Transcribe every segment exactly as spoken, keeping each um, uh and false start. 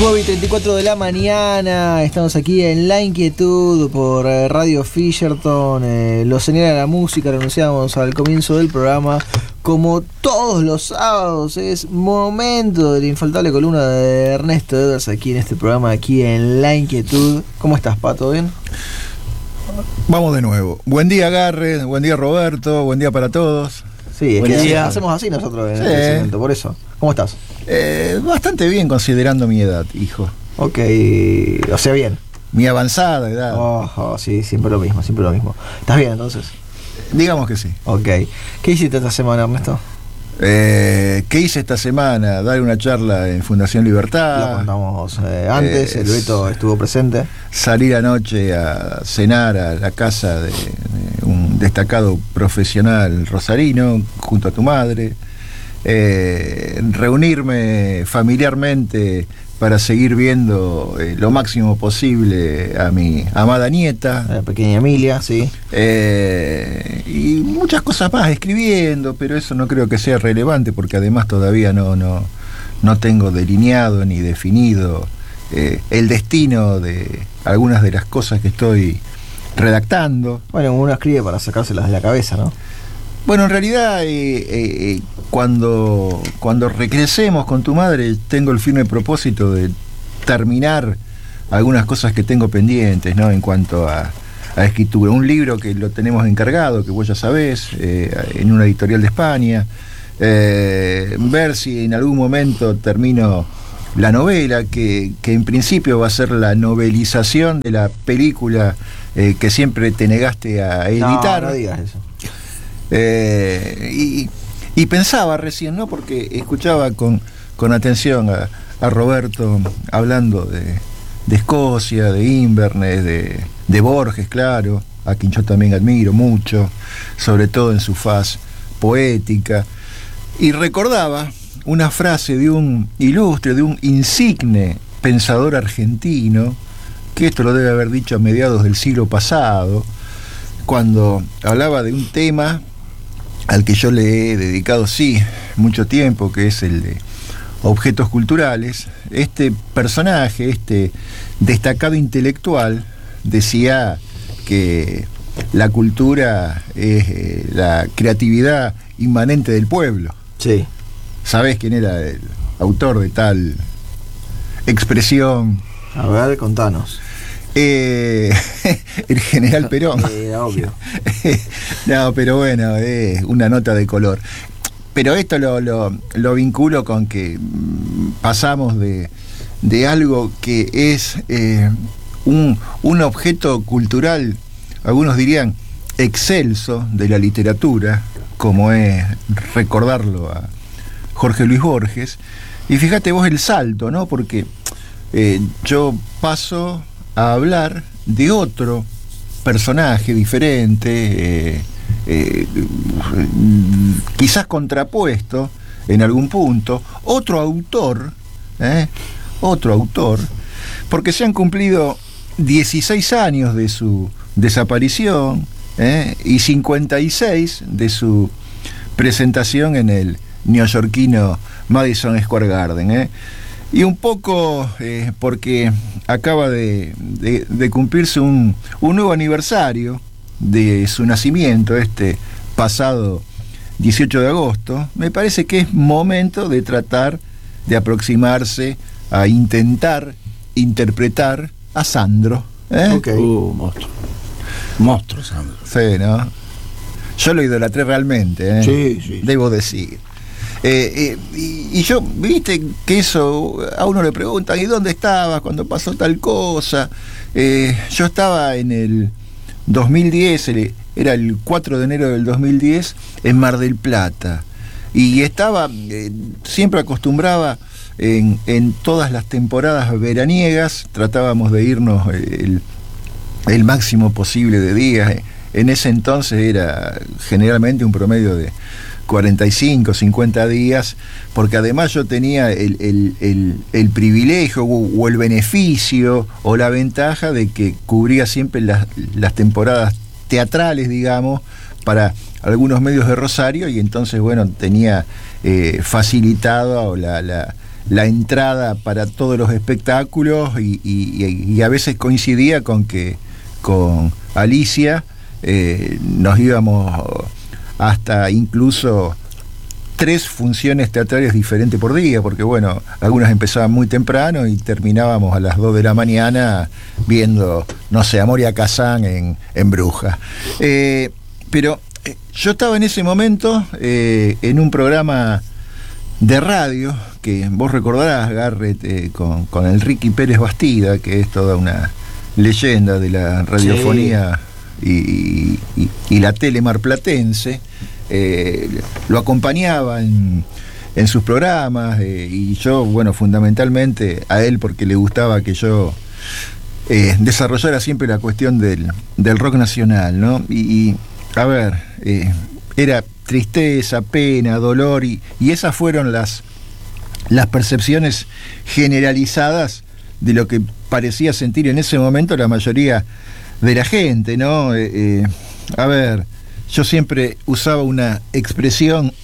nueve y treinta y cuatro de la mañana, estamos aquí en La Inquietud por eh, Radio Fisherton. Eh, lo señala la música, lo anunciamos al comienzo del programa. Como todos los sábados, es momento de la infaltable columna de Ernesto Edwards aquí en este programa, aquí en La Inquietud. ¿Cómo estás, Pa? ¿Todo bien? Vamos de nuevo. Buen día, Garre. Buen día, Roberto. Buen día para todos. Sí, es Buen que día. hacemos así nosotros en Sí. este segmento, por eso. ¿Cómo estás? Eh, bastante bien considerando mi edad, hijo. Ok, o sea, bien. Mi avanzada edad. Oh, oh, sí, siempre lo mismo, siempre lo mismo. ¿Estás bien entonces? Digamos que sí. Ok. ¿Qué hiciste esta semana, Ernesto? Eh, ¿Qué hice esta semana? Dar una charla en Fundación Lo Libertad. contamos eh, antes, Eh, el Beto estuvo presente. Salir anoche a cenar a la casa de, de un destacado profesional rosarino, junto a tu madre. Eh, reunirme familiarmente para seguir viendo eh, lo máximo posible a mi amada nieta. La pequeña Emilia, sí. Eh, y muchas cosas más, escribiendo, pero eso no creo que sea relevante porque además todavía no, no, no tengo delineado ni definido eh, el destino de algunas de las cosas que estoy redactando. Bueno, uno escribe para sacárselas de la cabeza, ¿no? Bueno, en realidad, eh, eh, cuando, cuando regresemos con tu madre, tengo el firme propósito de terminar algunas cosas que tengo pendientes, ¿no? En cuanto a, a escritura. Un libro que lo tenemos encargado, que vos ya sabés, eh, en una editorial de España. Eh, ver si en algún momento termino la novela, que, que en principio va a ser la novelización de la película eh, que siempre te negaste a editar. No, no digas eso. Eh, y, y pensaba recién, ¿no? Porque escuchaba con, con atención a, a Roberto hablando de, de Escocia, de Inverness, de, de Borges, claro, a quien yo también admiro mucho, sobre todo en su faz poética. Y recordaba una frase de un ilustre, de un insigne pensador argentino, que esto lo debe haber dicho a mediados del siglo pasado, cuando hablaba de un tema al que yo le he dedicado, sí, mucho tiempo, que es el de objetos culturales. Este personaje, este destacado intelectual, decía que la cultura es eh, la creatividad inmanente del pueblo. Sí. ¿Sabés quién era el autor de tal expresión? A ver, contanos. Eh, el general Perón. Era obvio. No, pero bueno, es una nota de color. Pero esto lo, lo, lo vinculo con que mm, pasamos de, de algo que es eh, un, un objeto cultural, algunos dirían excelso de la literatura, como es recordarlo a Jorge Luis Borges. Y fíjate vos el salto, ¿no? Porque eh, yo paso a hablar de otro personaje diferente, eh, eh, quizás contrapuesto en algún punto, otro autor, eh, otro autor, porque se han cumplido dieciséis años de su desaparición eh, y cincuenta y seis de su presentación en el neoyorquino Madison Square Garden. Eh. Y un poco eh, porque acaba de, de, de cumplirse un, un nuevo aniversario de su nacimiento, este pasado dieciocho de agosto, me parece que es momento de tratar de aproximarse a intentar interpretar a Sandro. ¿eh? Ok. Uh, monstruo. Monstruo, Sandro. Sí, ¿no? Yo lo idolatré realmente, ¿eh? Sí, sí. Debo decir. Eh, eh, y, y yo, viste que eso, a uno le preguntan, ¿y dónde estabas cuando pasó tal cosa? Eh, yo estaba en el dos mil diez, el, era el cuatro de enero del dos mil diez, en Mar del Plata. Y estaba, eh, siempre acostumbraba, en, en todas las temporadas veraniegas, tratábamos de irnos el, el máximo posible de días. En ese entonces era generalmente un promedio de cuarenta y cinco, cincuenta días, porque además yo tenía el, el, el, el privilegio o, o el beneficio o la ventaja de que cubría siempre las, las temporadas teatrales, digamos, para algunos medios de Rosario, y entonces, bueno, tenía eh, facilitado la, la, la entrada para todos los espectáculos y, y, y a veces coincidía con que con Alicia eh, nos íbamos hasta incluso tres funciones teatrales diferentes por día, porque bueno, algunas empezaban muy temprano y terminábamos a las dos de la mañana viendo, no sé, Amoria Kazán en, en Brujas. Eh, pero eh, yo estaba en ese momento eh, en un programa de radio, que vos recordarás, Garrett, eh, con, con el Ricky Pérez Bastida, que es toda una leyenda de la radiofonía sí. y, y, y la tele marplatense. Eh, lo acompañaba en, en sus programas eh, y yo, bueno, fundamentalmente a él porque le gustaba que yo eh, desarrollara siempre la cuestión del, del rock nacional, ¿no? Y, y a ver, eh, era tristeza, pena, dolor y, y esas fueron las, las percepciones generalizadas de lo que parecía sentir en ese momento la mayoría de la gente, ¿no? Eh, eh, a ver... Yo siempre usaba una expresión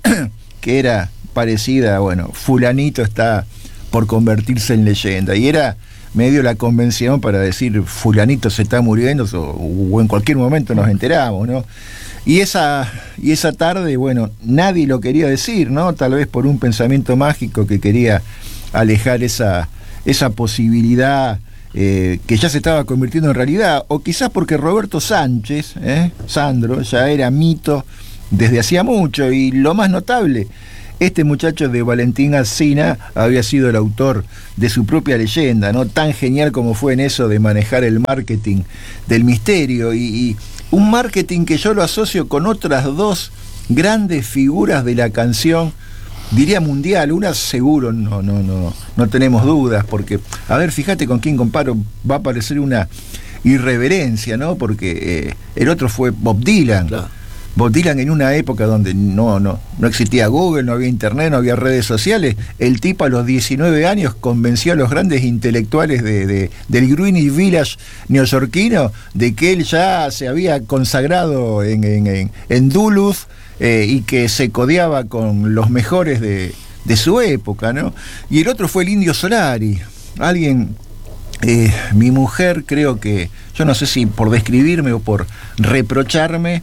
que era parecida, bueno, fulanito está por convertirse en leyenda, y era medio la convención para decir fulanito se está muriendo, o, o en cualquier momento nos enteramos, ¿no? Y esa, y esa tarde, bueno, nadie lo quería decir, ¿no? Tal vez por un pensamiento mágico que quería alejar esa, esa posibilidad Eh, que ya se estaba convirtiendo en realidad, o quizás porque Roberto Sánchez, eh, Sandro, ya era mito desde hacía mucho, y lo más notable, este muchacho de Valentín Alsina había sido el autor de su propia leyenda, ¿no? Tan genial como fue en eso de manejar el marketing del misterio, y, y un marketing que yo lo asocio con otras dos grandes figuras de la canción, diría mundial, una seguro, no, no, no, no tenemos dudas, porque, a ver, fíjate con quién comparo, va a parecer una irreverencia, ¿no? Porque eh, el otro fue Bob Dylan. Claro. Bob Dylan en una época donde no, no, no existía Google, no había internet, no había redes sociales, el tipo a los diecinueve años convenció a los grandes intelectuales de, de, del Greenwich Village neoyorquino de que él ya se había consagrado en, en, en, en Duluth, Eh, y que se codeaba con los mejores de, de su época, ¿no? Y el otro fue el Indio Solari, alguien, eh, mi mujer creo que, yo no sé si por describirme o por reprocharme,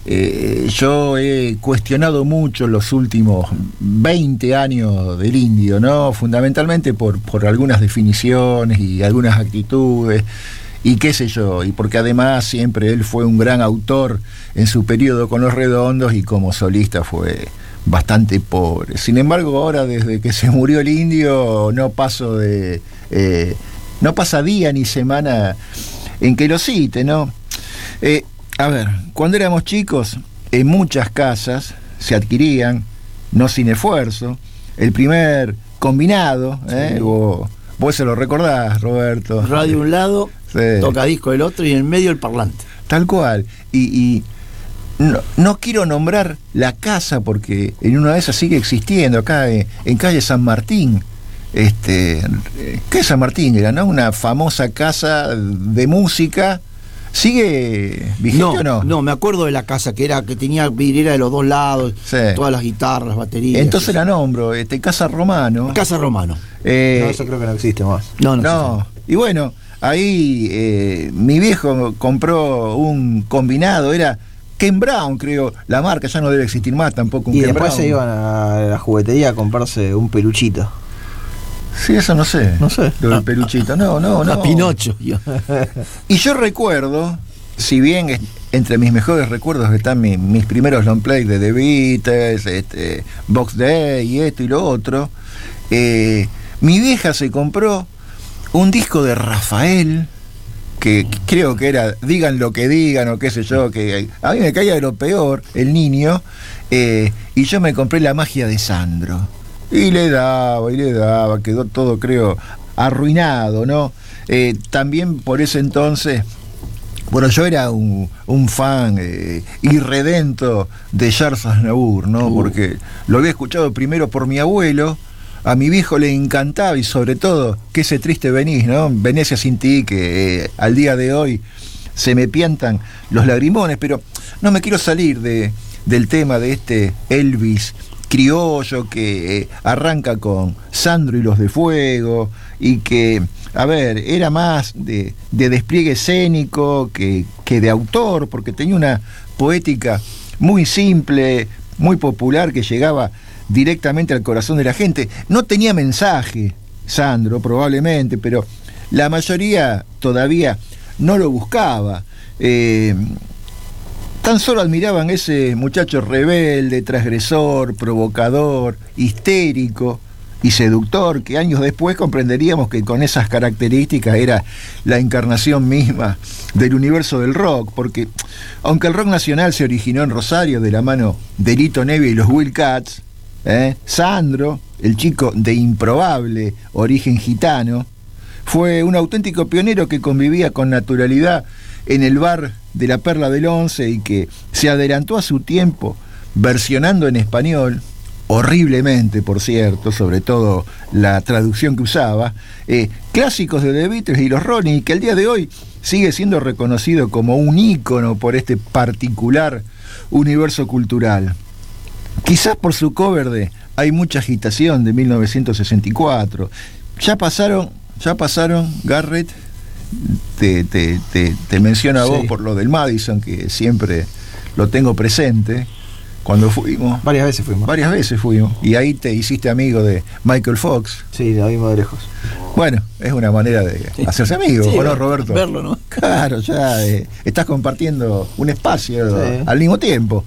eh, yo he cuestionado mucho los últimos veinte años del Indio, ¿no? Fundamentalmente por, por algunas definiciones y algunas actitudes, y qué sé yo, y porque además siempre él fue un gran autor en su periodo con Los Redondos y como solista fue bastante pobre. Sin embargo, ahora desde que se murió el Indio no paso de eh, no pasa día ni semana en que lo cite, ¿no? Eh, a ver, cuando éramos chicos, en muchas casas se adquirían, no sin esfuerzo, el primer combinado, ¿eh? Sí. Vos, vos se lo recordás, Roberto. Radio un lado, sí. Tocadisco el otro y en el medio el parlante. Tal cual. Y, y no, no quiero nombrar la casa porque en una de esas sigue existiendo, acá en, en calle San Martín. Este, ¿qué es San Martín? Era, ¿no? Una famosa casa de música. ¿Sigue vigente no, o no? No, me acuerdo de la casa que era que tenía vidriera de los dos lados, sí. Todas las guitarras, baterías. Entonces la nombro, este, Casa Romano. Casa Romano. Eh, no, eso creo que no existe más. No, no. no. Existe. Y bueno, ahí eh, mi viejo compró un combinado, era Ken Brown, creo, la marca ya no debe existir más tampoco. Un y Ken después Brown. Se iban a la juguetería a comprarse un peluchito. Sí, eso no sé. No sé. Lo del peluchito. No, no, no. A Pinocho. Y yo recuerdo, si bien es, entre mis mejores recuerdos están mi, mis primeros long play de The Beatles, este, Box Day y esto y lo otro, eh, mi vieja se compró un disco de Rafael, que creo que era Digan lo que digan o qué sé yo, que a mí me caía de lo peor, el niño, eh, y yo me compré La magia de Sandro. Y le daba, y le daba, quedó todo, creo, arruinado, ¿no? Eh, también por ese entonces, bueno, yo era un, un fan eh, irredento de Charles Aznavour, ¿no? Uh. Porque lo había escuchado primero por mi abuelo, a mi viejo le encantaba, y sobre todo, que ese triste venís, ¿no? Venecia sin ti, que eh, al día de hoy se me piantan los lagrimones, pero no me quiero salir de, del tema de este Elvis criollo que eh, arranca con Sandro y los de Fuego, y que, a ver, era más de, de despliegue escénico que, que de autor, porque tenía una poética muy simple, muy popular, que llegaba directamente al corazón de la gente. No tenía mensaje, Sandro, probablemente, pero la mayoría todavía no lo buscaba. Eh, tan solo admiraban ese muchacho rebelde, transgresor, provocador, histérico y seductor, que años después comprenderíamos que con esas características era la encarnación misma del universo del rock, porque aunque el rock nacional se originó en Rosario de la mano de Lito Nebbia y los Wildcats, ¿eh? Sandro, el chico de improbable origen gitano, fue un auténtico pionero que convivía con naturalidad en el bar de la Perla del Once y que se adelantó a su tiempo versionando en español, horriblemente por cierto, sobre todo la traducción que usaba, eh, clásicos de The Beatles y los Rolling, y que al día de hoy sigue siendo reconocido como un ícono por este particular universo cultural. Quizás por su cover de Hay mucha agitación de mil novecientos sesenta y cuatro. Ya pasaron, ya pasaron, Garrett, te, te, te, te menciono a vos sí. por lo del Madison, que siempre lo tengo presente. Cuando fuimos. Varias veces fuimos. Varias veces fuimos. Y ahí te hiciste amigo de Michael Fox. Sí, lo vimos de lejos. Bueno, es una manera de sí. hacerse amigo, sí, ¿o no, Roberto? Verlo, ¿no? Claro, ya eh, estás compartiendo un espacio sí. al mismo tiempo.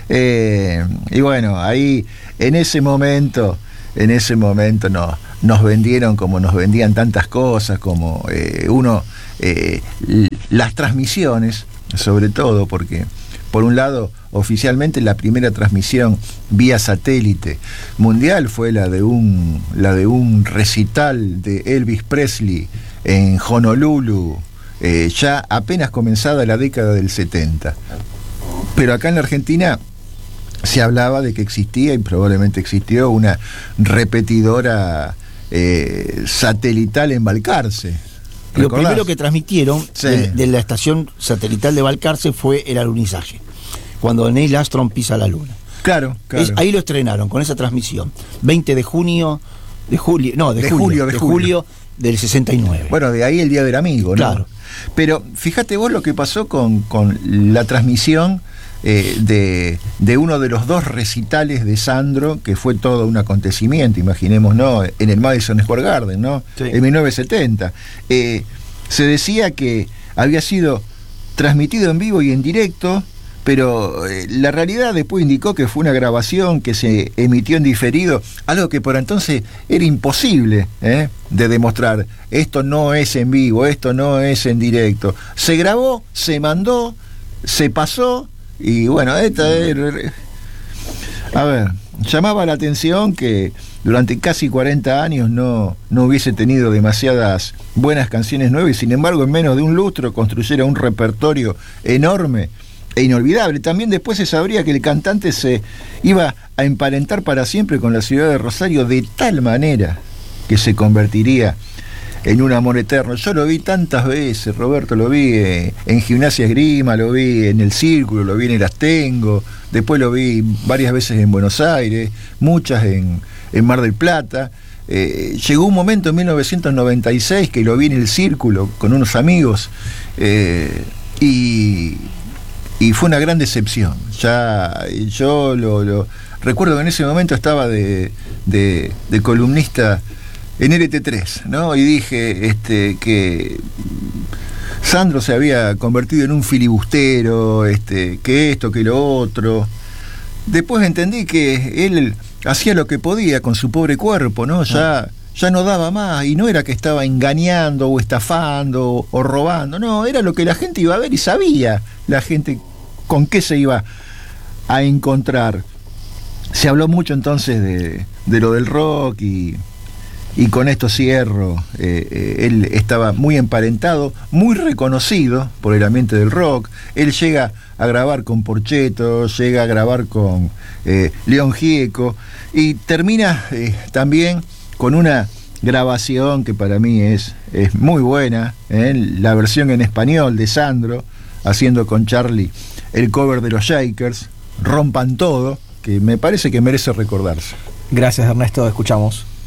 Eh, y bueno, ahí en ese momento, en ese momento nos, nos vendieron como nos vendían tantas cosas, como eh, uno, eh, las transmisiones, sobre todo, porque por un lado, oficialmente la primera transmisión vía satélite mundial fue la de un, la de un recital de Elvis Presley en Honolulu, eh, ya apenas comenzada la década del setenta. Pero acá en la Argentina se hablaba de que existía, y probablemente existió, una repetidora eh, satelital en Balcarce. Lo primero que transmitieron sí. de, de la estación satelital de Balcarce fue el alunizaje, cuando Neil Armstrong pisa la luna. Claro, claro. Es, ahí lo estrenaron con esa transmisión. veinte de junio, de julio, no, de, de julio, julio, de, de julio. julio del sesenta y nueve. Bueno, de ahí el Día del Amigo, ¿no? Claro. Pero fíjate vos lo que pasó con, con la transmisión eh, de, de uno de los dos recitales de Sandro, que fue todo un acontecimiento, imaginemos, ¿no? En el Madison Square Garden, ¿no? Sí. En mil novecientos setenta. Eh, se decía que había sido transmitido en vivo y en directo, pero eh, la realidad después indicó que fue una grabación que se emitió en diferido, algo que por entonces era imposible ¿eh? de demostrar. Esto no es en vivo, esto no es en directo. Se grabó, se mandó, se pasó, y bueno, esta es... A ver, llamaba la atención que durante casi cuarenta años no, no hubiese tenido demasiadas buenas canciones nuevas, y sin embargo en menos de un lustro construyera un repertorio enorme e inolvidable. También después se sabría que el cantante se iba a emparentar para siempre con la ciudad de Rosario, de tal manera que se convertiría en un amor eterno. Yo lo vi tantas veces, Roberto, lo vi eh, en Gimnasia Esgrima, lo vi en el Círculo, lo vi en el Astengo, después lo vi varias veces en Buenos Aires, muchas en, en Mar del Plata. Eh, llegó un momento en mil novecientos noventa y seis que lo vi en el Círculo con unos amigos eh, y... y fue una gran decepción. Ya yo lo, lo recuerdo que en ese momento estaba de, de, de columnista en L T tres, ¿no? Y dije este, que Sandro se había convertido en un filibustero, este, que esto, que lo otro. Después entendí que él hacía lo que podía con su pobre cuerpo, ¿no? Ya, ah. ya no daba más, y no era que estaba engañando o estafando o robando, no, era lo que la gente iba a ver y sabía la gente con qué se iba a encontrar. Se habló mucho entonces de, de lo del rock, y, y con esto cierro. Eh, eh, él estaba muy emparentado, muy reconocido por el ambiente del rock. Él llega a grabar con Porchetto, llega a grabar con eh, León Gieco, y termina eh, también con una grabación que para mí es, es muy buena, ¿eh? La versión en español de Sandro, haciendo con Charlie el cover de los Shakers, Rompan Todo, que me parece que merece recordarse. Gracias, Ernesto, escuchamos.